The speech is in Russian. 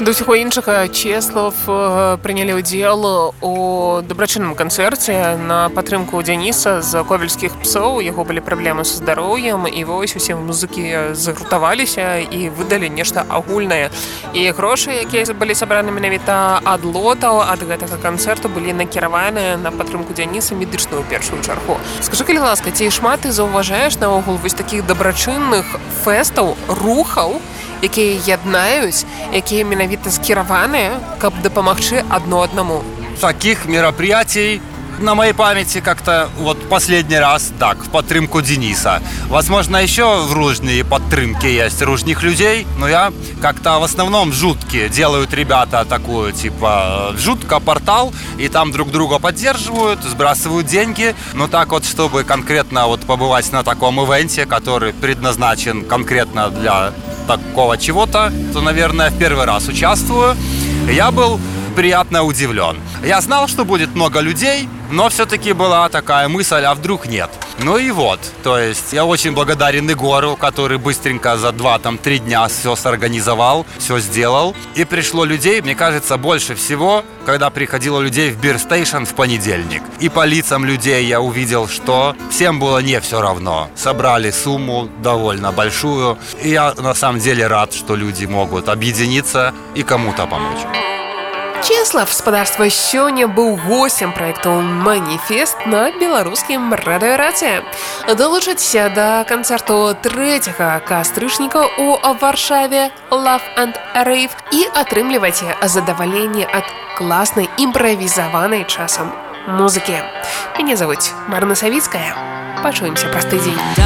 До ўсяго іншага, Чеслав прынялі ўдзел у дабрачынным канцэрце на падтрымку Дзяніса з ковельскіх псоў. Яго былі праблемы са здароўем, і вось усе музыкі загрутаваліся і выдалі нешта агульнае. І грошы, якія былі сабраны менавіта ад лотаў ад гэтага канцэрту, былі накіраваныя на падтрымку Дзяніса медычную ў першую чаргу. Скажы, калі ласка, ці шмат ты заўважаеш наогул вось такіх дабрачынных фэстаў, рухаў, якія яднаюць, якія менавіта скіраваныя, каб дапамагчы адно аднаму? Таких мероприятий на моей памяти как-то вот последний раз так, в подтрымку Дениса. Возможно, еще в ружные подтрымки есть ружних людей, но я как-то в основном жутки делают ребята такую, типа, жутко портал, и там друг друга поддерживают, сбрасывают деньги. Но так вот, чтобы конкретно вот побывать на таком ивенте, который предназначен конкретно для такого чего-то, то, наверное, в первый раз участвую. Я был приятно удивлен. Я знал, что будет много людей, но все-таки была такая мысль, а вдруг нет. Ну и вот, то есть я очень благодарен Егору, который быстренько за 2-3 дня все сорганизовал, все сделал. И пришло людей, мне кажется, больше всего, когда приходило людей в Бирстейшн в понедельник. И по лицам людей я увидел, что всем было не все равно. Собрали сумму довольно большую. И я на самом деле рад, что люди могут объединиться и кому-то помочь. Чеслав, спадарства, сёння быў госцем праекту «Маніфест» на беларускім радыёрацыі. Далучыцеся да канцэрту 3 кастрычніка ў Варшаве «Love and Rave» і атрымлівайце задаваленне ад класнай імправізаванай часам музыкі. Мяне завуць Марына Савіцкая. Пачуемся праз тыдзень.